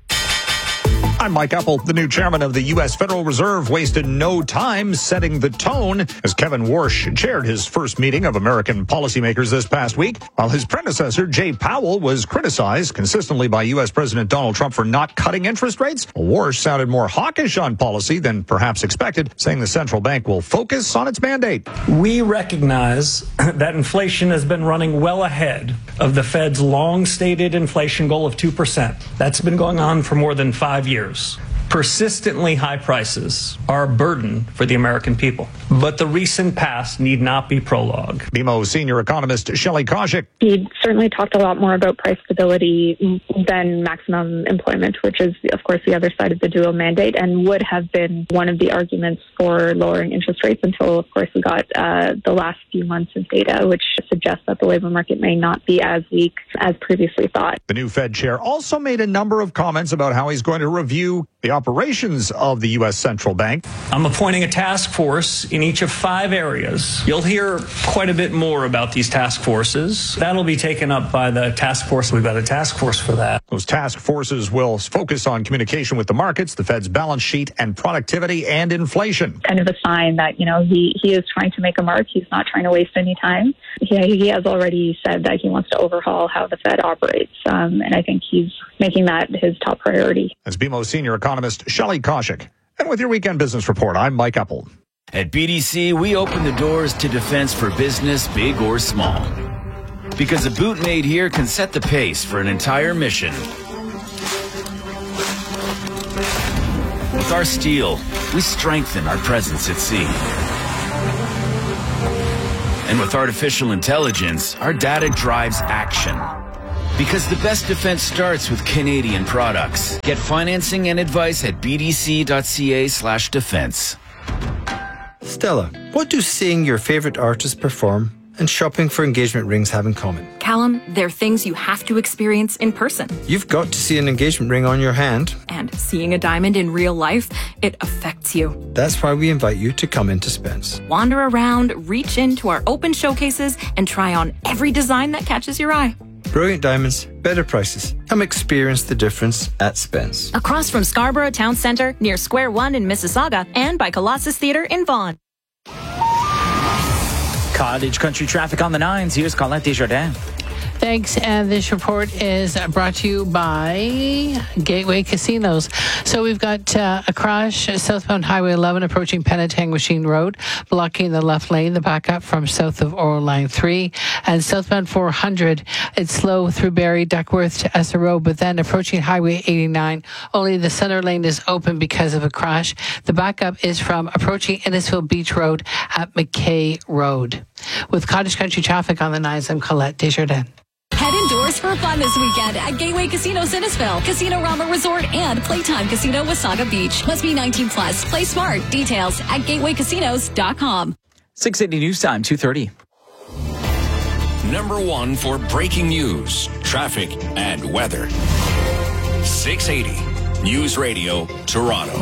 I'm Mike Apple. The new chairman of the U S Federal Reserve wasted no time setting the tone as Kevin Warsh chaired his first meeting of American policymakers this past week, while his predecessor, Jay Powell, was criticized consistently by U S President Donald Trump for not cutting interest rates. Warsh sounded more hawkish on policy than perhaps expected, saying the central bank will focus on its mandate. We recognize that inflation has been running well ahead of the Fed's long-stated inflation goal of two percent. That's been going on for more than five years. Persistently high prices are a burden for the American people, but the recent past need not be prologue. B M O senior economist Shelley Kozik. He certainly talked a lot more about price stability than maximum employment, which is, of course, the other side of the dual mandate and would have been one of the arguments for lowering interest rates until, of course, we got uh, the last few months of data, which suggests that the labor market may not be as weak as previously thought. The new Fed chair also made a number of comments about how he's going to review the operations of the U S Central Bank. I'm appointing a task force in each of five areas. You'll hear quite a bit more about these task forces. That'll be taken up by the task force. We've got a task force for that. Those task forces will focus on communication with the markets, the Fed's balance sheet, and productivity and inflation. Kind of a sign that, you know, he, he is trying to make a mark. He's not trying to waste any time. He, he has already said that he wants to overhaul how the Fed operates, um, and I think he's making that his top priority. As B M O senior economist Shelley Koshik. And with your Weekend Business Report, I'm Mike Epple. At B D C, we open the doors to defense for business, big or small. Because a boot made here can set the pace for an entire mission. With our steel, we strengthen our presence at sea. And with artificial intelligence, our data drives action. Because the best defense starts with Canadian products. Get financing and advice at bdc.ca slash defense. Stella, what do seeing your favorite artist perform and shopping for engagement rings have in common? Callum, they're things you have to experience in person. You've got to see an engagement ring on your hand. And seeing a diamond in real life, it affects you. That's why we invite you to come into Spence. Wander around, reach into our open showcases, and try on every design that catches your eye. Brilliant diamonds, better prices. Come experience the difference at Spence. Across from Scarborough Town Centre, near Square One in Mississauga, and by Colossus Theatre in Vaughan. Cottage Country traffic on the nines. Here's Colette Desjardins. Thanks. And this report is brought to you by Gateway Casinos. So we've got uh, a crash southbound Highway eleven approaching Penetang Road, blocking the left lane, the backup from south of Oral Line three. And southbound four hundred, it's slow through Barrie, Duckworth to S R O, but then approaching Highway eighty-nine, only the center lane is open because of a crash. The backup is from approaching Innisfil Beach Road at McKay Road. With Cottage Country traffic on the nines, I'm Colette Desjardins. Head indoors for fun this weekend at Gateway Casino Innisfil, Casino Rama Resort, and Playtime Casino Wasaga Beach. Must be nineteen plus. Play smart. Details at gateway casinos dot com. six eighty News Time, two thirty. Number one for breaking news, traffic, and weather. six eighty News Radio, Toronto.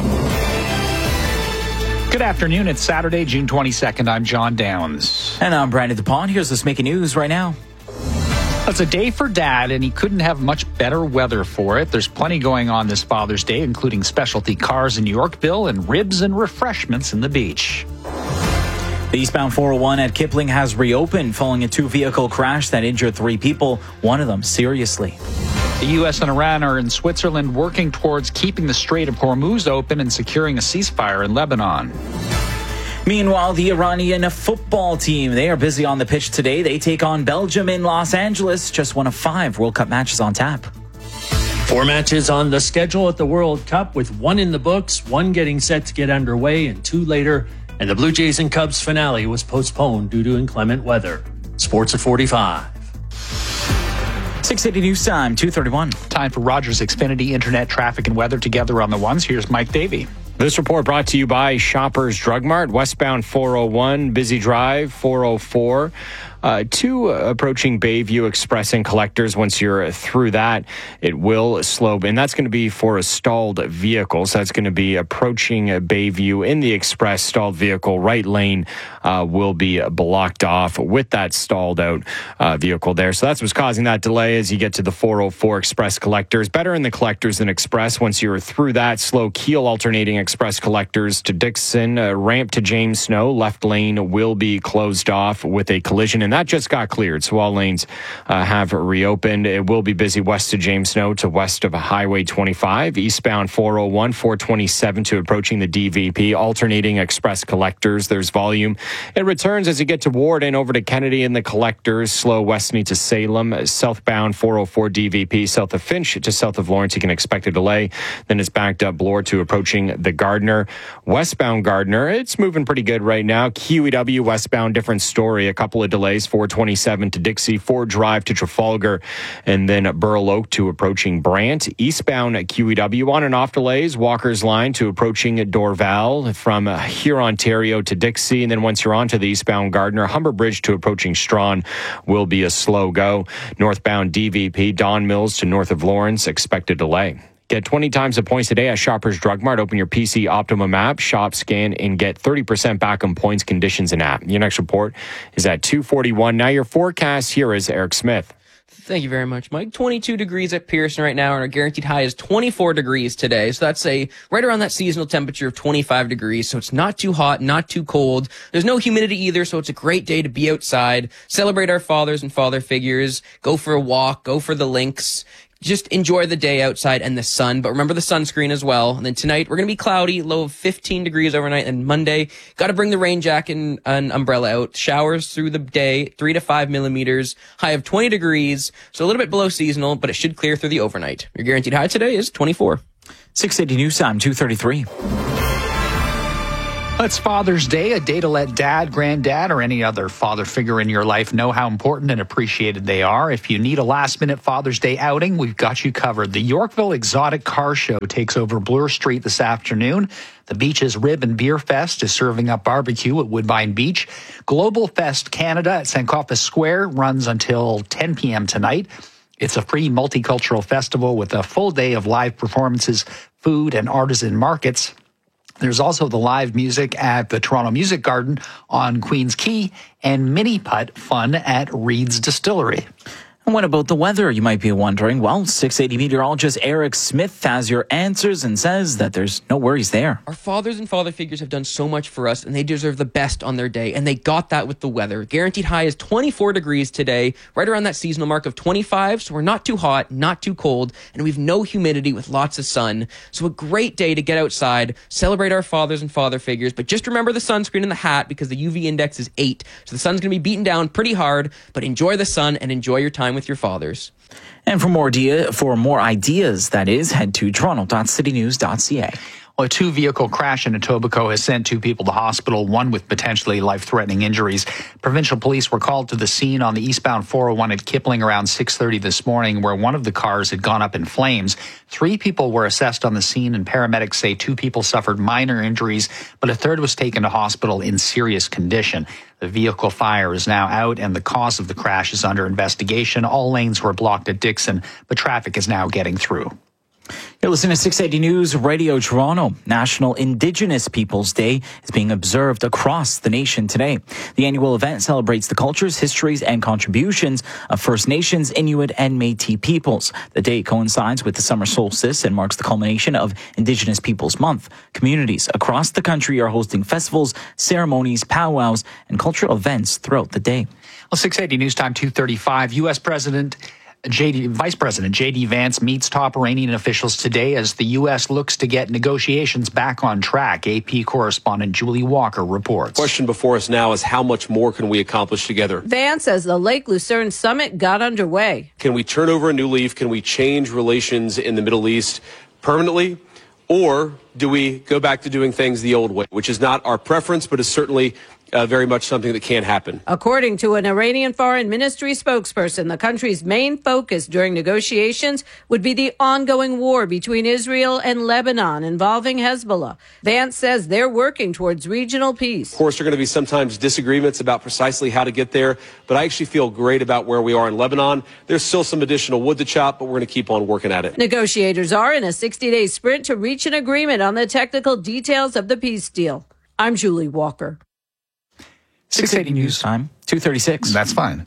Good afternoon. It's Saturday, June twenty-second. I'm John Downs. And I'm Brandon DuPont. Here's what's making news right now. It's a day for Dad, and he couldn't have much better weather for it. There's plenty going on this Father's Day, including specialty cars in Yorkville and ribs and refreshments in the beach. The eastbound four oh one at Kipling has reopened following a two-vehicle crash that injured three people, one of them seriously. The U S and Iran are in Switzerland working towards keeping the Strait of Hormuz open and securing a ceasefire in Lebanon. Meanwhile, the Iranian football team, they are busy on the pitch today. They take on Belgium in Los Angeles, just one of five World Cup matches on tap. Four matches on the schedule at the World Cup, with one in the books, one getting set to get underway, and two later. And the Blue Jays and Cubs finale was postponed due to inclement weather. Sports at forty-five. six eighty News Time, two thirty-one. Time for Rogers Xfinity Internet traffic and weather together on the ones. Here's Mike Davey. This report brought to you by Shoppers Drug Mart, westbound four oh one, Busy Drive, four oh four. Uh, two uh, approaching Bayview Express and collectors. Once you're through that, it will slow. And that's going to be for a stalled vehicle. So that's going to be approaching uh, Bayview in the Express stalled vehicle. Right lane uh, will be blocked off with that stalled out uh, vehicle there. So that's what's causing that delay as you get to the four oh four Express collectors. Better in the collectors than Express. Once you're through that, slow keel alternating Express collectors to Dixon, uh, ramp to James Snow. Left lane will be closed off with a collision. And that just got cleared, so all lanes uh, have reopened. It will be busy west of James Snow to west of Highway twenty-five, eastbound four oh one, four twenty-seven to approaching the D V P, alternating Express collectors. There's volume. It returns as you get to Warden over to Kennedy and the collectors, slow westly to Salem, southbound four oh four D V P, south of Finch to south of Lawrence. You can expect a delay. Then it's backed up Bloor to approaching the Gardner. Westbound Gardner, it's moving pretty good right now. Q E W westbound, different story. A couple of delays, four twenty-seven to Dixie, Ford Drive to Trafalgar, and then Burl Oak to approaching Brant. Eastbound at Q E W on and off delays, Walker's Line to approaching Dorval, from here Ontario to Dixie, and then once you're onto the eastbound Gardner, Humber Bridge to approaching Strawn will be a slow go. Northbound D V P, Don Mills to north of Lawrence, expected delay. Get twenty times the points today at Shoppers Drug Mart. Open your P C Optimum app, shop, scan, and get thirty percent back on points, conditions, and app. Your next report is at two forty-one. Now your forecast, here is Eric Smith. Thank you very much, Mike. twenty-two degrees at Pearson right now, and our guaranteed high is twenty-four degrees today. So that's a right around that seasonal temperature of twenty-five degrees. So it's not too hot, not too cold. There's no humidity either, so it's a great day to be outside, celebrate our fathers and father figures, go for a walk, go for the links. Just enjoy the day outside and the sun, but remember the sunscreen as well. And then tonight, we're going to be cloudy, low of fifteen degrees overnight. And Monday, got to bring the rain jacket and an umbrella out. Showers through the day, three to five millimeters, high of twenty degrees. So a little bit below seasonal, but it should clear through the overnight. Your guaranteed high today is twenty-four. six eighty News Time, two thirty-three. It's Father's Day, a day to let dad, granddad, or any other father figure in your life know how important and appreciated they are. If you need a last-minute Father's Day outing, we've got you covered. The Yorkville Exotic Car Show takes over Bloor Street this afternoon. The Beach's Rib and Beer Fest is serving up barbecue at Woodbine Beach. Global Fest Canada at Sankofa Square runs until ten p.m. tonight. It's a free multicultural festival with a full day of live performances, food, and artisan markets. There's also the live music at the Toronto Music Garden on Queen's Quay and mini putt fun at Reed's Distillery. And what about the weather, you might be wondering? Well, six eighty meteorologist Eric Smith has your answers and says that there's no worries there. Our fathers and father figures have done so much for us, and they deserve the best on their day, and they got that with the weather. Guaranteed high is twenty-four degrees today, right around that seasonal mark of twenty-five, so we're not too hot, not too cold, and we've no humidity with lots of sun. So a great day to get outside, celebrate our fathers and father figures, but just remember the sunscreen and the hat because the U V index is eight, so the sun's going to be beaten down pretty hard, but enjoy the sun and enjoy your time with your fathers. And for more idea, for more ideas, that is, head to toronto dot city news dot c a. Well, a two-vehicle crash in Etobicoke has sent two people to hospital, one with potentially life-threatening injuries. Provincial police were called to the scene on the eastbound four oh one at Kipling around six thirty this morning, where one of the cars had gone up in flames. Three people were assessed on the scene, and paramedics say two people suffered minor injuries, but a third was taken to hospital in serious condition. The vehicle fire is now out, and the cause of the crash is under investigation. All lanes were blocked at Dixon, but traffic is now getting through. You're listening to six eighty News Radio Toronto. National Indigenous Peoples Day is being observed across the nation today. The annual event celebrates the cultures, histories, and contributions of First Nations, Inuit, and Métis peoples. The day coincides with the summer solstice and marks the culmination of Indigenous Peoples Month. Communities across the country are hosting festivals, ceremonies, powwows, and cultural events throughout the day. Well, six eighty News Time, two thirty-five. U S President J D, Vice President J D Vance meets top Iranian officials today as the U S looks to get negotiations back on track. A P correspondent Julie Walker reports. The question before us now is how much more can we accomplish together? Vance says the Lake Lucerne summit got underway. Can we turn over a new leaf? Can we change relations in the Middle East permanently? Or do we go back to doing things the old way, which is not our preference, but is certainly Uh, very much something that can happen. According to an Iranian Foreign Ministry spokesperson, the country's main focus during negotiations would be the ongoing war between Israel and Lebanon involving Hezbollah. Vance says they're working towards regional peace. Of course, there are going to be sometimes disagreements about precisely how to get there, but I actually feel great about where we are in Lebanon. There's still some additional wood to chop, but we're going to keep on working at it. Negotiators are in a sixty-day sprint to reach an agreement on the technical details of the peace deal. I'm Julie Walker. six eighty News Time, two thirty-six. That's fine.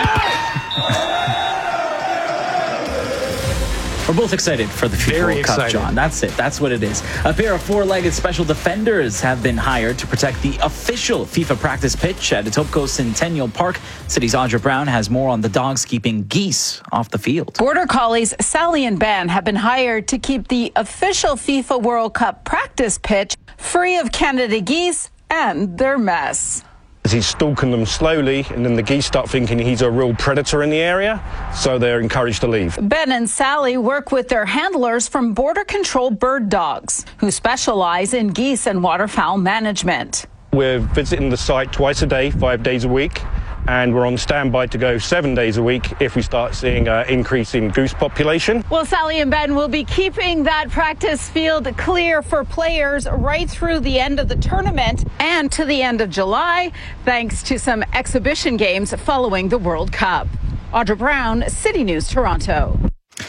We're both excited for the FIFA World Cup, John. That's it. That's what it is. A pair of four-legged special defenders have been hired to protect the official FIFA practice pitch at Etobicoke Centennial Park. City's Audra Brown has more on the dogs keeping geese off the field. Border Collies Sally and Ben have been hired to keep the official FIFA World Cup practice pitch free of Canada geese and their mess. He's stalking them slowly, and then the geese start thinking he's a real predator in the area, so they're encouraged to leave. Ben and Sally work with their handlers from Border Control Bird Dogs, who specialize in geese and waterfowl management. We're visiting the site twice a day, five days a week, and we're on standby to go seven days a week if we start seeing an increase in goose population. Well, Sally and Ben will be keeping that practice field clear for players right through the end of the tournament and to the end of July, thanks to some exhibition games following the World Cup. Audra Brown, City News, Toronto.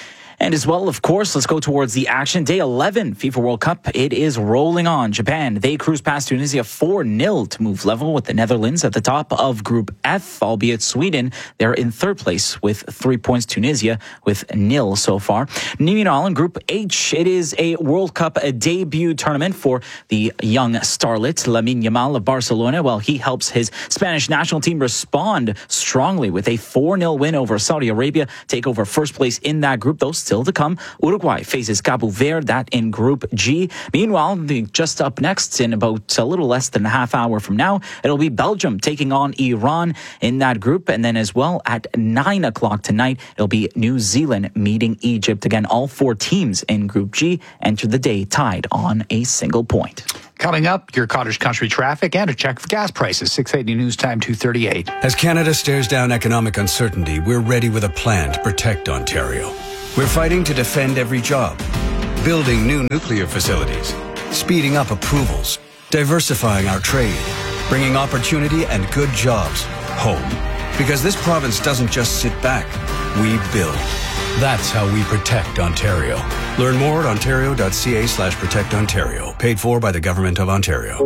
And as well, of course, let's go towards the action. Day eleven, FIFA World Cup. It is rolling on. Japan, they cruise past Tunisia four nil to move level with the Netherlands at the top of Group F, albeit Sweden, they're in third place with three points. Tunisia with nil so far. Meanwhile, in Group H, it is a World Cup a debut tournament for the young starlet, Lamine Yamal of Barcelona, while he helps his Spanish national team respond strongly with a four nil win over Saudi Arabia, take over first place in that group, though still to come. Uruguay faces Cabo Verde, that in Group G. Meanwhile, the, just up next in about a little less than a half hour from now, it'll be Belgium taking on Iran in that group. And then as well at nine o'clock tonight, it'll be New Zealand meeting Egypt. Again, all four teams in Group G enter the day tied on a single point. Coming up, your cottage country traffic and a check of gas prices. six eighty News Time, two thirty-eight. As Canada stares down economic uncertainty, we're ready with a plan to protect Ontario. We're fighting to defend every job, building new nuclear facilities, speeding up approvals, diversifying our trade, bringing opportunity and good jobs home. Because this province doesn't just sit back, we build. That's how we protect Ontario. Learn more at ontario.ca slash protect Ontario. Paid for by the Government of Ontario.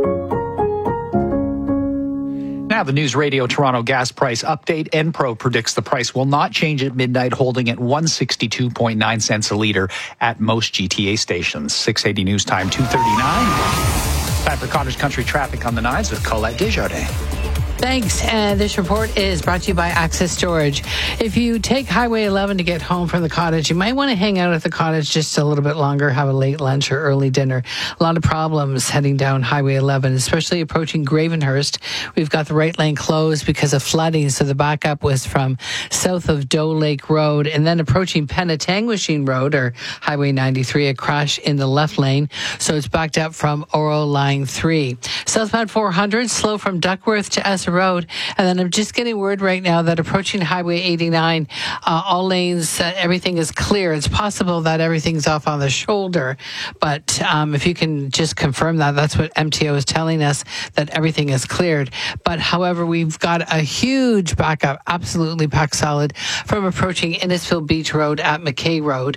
Now the News Radio Toronto gas price update. Enpro predicts the price will not change at midnight, holding at one hundred sixty-two point nine cents a litre at most G T A stations. six eighty News Time, two thirty-nine. Time for cottage country traffic on the nines with Colette Desjardins. Thanks. And this report is brought to you by Access Storage. If you take Highway eleven to get home from the cottage, you might want to hang out at the cottage just a little bit longer, have a late lunch or early dinner. A lot of problems heading down Highway eleven, especially approaching Gravenhurst. We've got the right lane closed because of flooding, so the backup was from south of Doe Lake Road, and then approaching Penetanguishene Road or Highway ninety-three, a crash in the left lane, so it's backed up from Oro Line three. Southbound four hundred, slow from Duckworth to Esser Road. And then I'm just getting word right now that approaching Highway eighty-nine, uh, all lanes, uh, everything is clear. It's possible that everything's off on the shoulder, but um, if you can just confirm that, that's what M T O is telling us, that everything is cleared. But however, we've got a huge backup, absolutely packed solid, from approaching Innisfil Beach Road at McKay Road.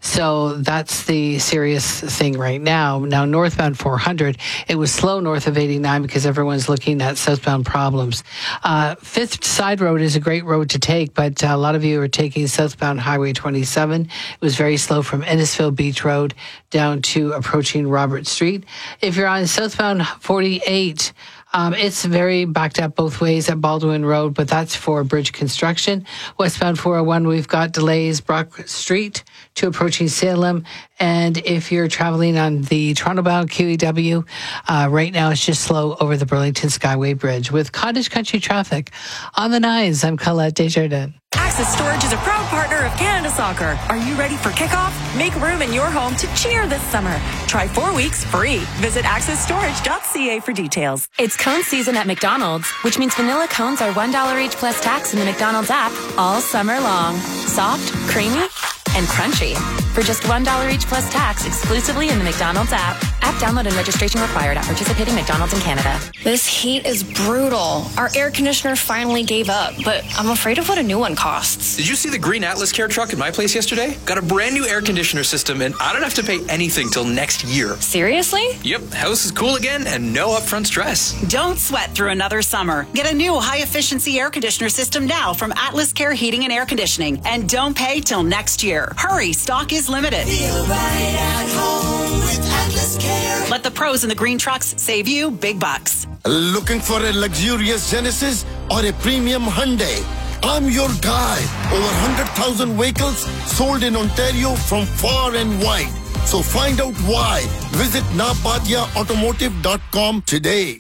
So that's the serious thing right now. Now, northbound four hundred, it was slow north of eighty-nine because everyone's looking at southbound problems. Uh, Fifth Side Road is a great road to take, but uh, a lot of you are taking southbound Highway twenty-seven. It was very slow from Innisfil Beach Road down to approaching Robert Street. If you're on southbound forty-eight, Um, it's very backed up both ways at Baldwin Road, but that's for bridge construction. Westbound four oh one, we've got delays Brock Street to approaching Salem. And if you're traveling on the Toronto-bound Q E W, uh, right now it's just slow over the Burlington Skyway Bridge. With cottage country traffic on the nines, I'm Colette Desjardins. Access Storage is a proud partner of Canada Soccer. Are you ready for kickoff? Make room in your home to cheer this summer. Try four weeks free. Visit access storage dot c a for details. It's cone season at McDonald's, which means vanilla cones are one dollar each plus tax in the McDonald's app all summer long. Soft, creamy, and crunchy. For just one dollar each plus tax exclusively in the McDonald's app. App download and registration required at participating McDonald's in Canada. This heat is brutal. Our air conditioner finally gave up, but I'm afraid of what a new one costs. Did you see the green Atlas Care truck at my place yesterday? Got a brand new air conditioner system, and I don't have to pay anything till next year. Seriously? Yep, house is cool again and no upfront stress. Don't sweat through another summer. Get a new high-efficiency air conditioner system now from Atlas Care Heating and Air Conditioning, and don't pay till next year. Hurry, stock is limited. Feel right at home with Atlas Care. Let the pros in the green trucks save you big bucks. Looking for a luxurious Genesis or a premium Hyundai? I'm your guy. Over one hundred thousand vehicles sold in Ontario from far and wide. So find out why. Visit napadia automotive dot com today.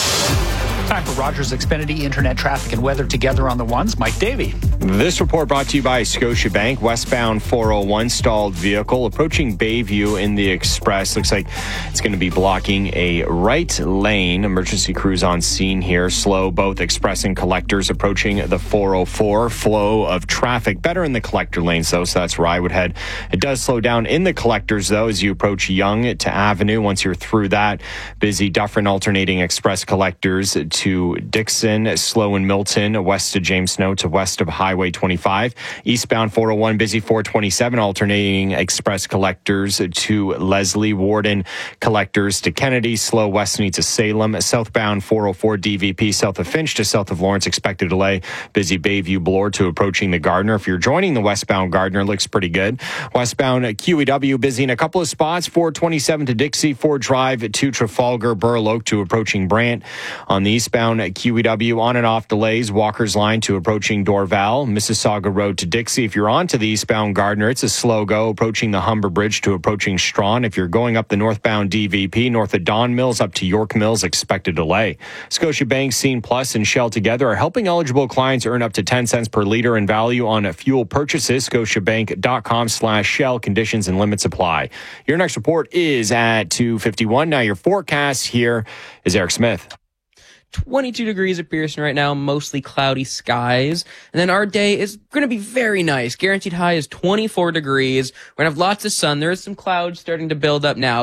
Time for Rogers Xfinity Internet traffic and weather together on the ones. Mike Davey. This report brought to you by Scotiabank. Westbound four oh one stalled vehicle approaching Bayview in the Express. Looks like it's going to be blocking a right lane. Emergency crews on scene here. Slow both Express and collectors approaching the four oh four. Flow of traffic better in the collector lanes though, so that's where I would head. It does slow down in the collectors though as you approach Yonge to Avenue. Once you're through that, busy Dufferin alternating Express collectors to Dixon, slow in Milton, west of James Snow to west of High Highway twenty-five. Eastbound four oh one, busy four twenty-seven, alternating express collectors to Leslie, Warden collectors to Kennedy, slow Weston to Salem. Southbound four oh four D V P south of Finch to south of Lawrence, expected delay. Busy Bayview Bloor to approaching the Gardner. If you're joining the westbound Gardner, looks pretty good. Westbound Q E W busy in a couple of spots. four twenty-seven to Dixie, Ford Drive to Trafalgar, Burl Oak to approaching Brant. On the eastbound Q E W, on and off delays. Walker's Line to approaching Dorval. Mississauga Road to Dixie. If you're on to the eastbound Gardner, it's a slow go approaching the Humber Bridge to approaching Strawn. If you're going up the northbound D V P, north of Don Mills up to York Mills, expected delay. Scotiabank, Scene Plus, and Shell together are helping eligible clients earn up to ten cents per liter in value on fuel purchases. Scotiabank.com slash Shell. Conditions and limits apply. Your next report is at two fifty-one. Now your forecast here is Eric Smith. twenty-two degrees at Pearson right now, mostly cloudy skies. And then our day is going to be very nice. Guaranteed high is twenty-four degrees. We're going to have lots of sun. There is some clouds starting to build up now.